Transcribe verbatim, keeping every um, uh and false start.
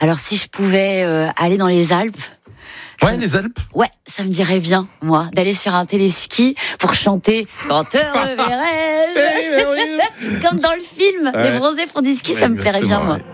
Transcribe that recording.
Alors si je pouvais euh, aller dans les Alpes. Ouais, les Alpes. Ouais, ça me dirait bien, moi, d'aller sur un téléski pour chanter Quand te reverrai, comme dans le film. Ouais. Les bronzés font du ski, ça me plairait bien, moi. Ouais.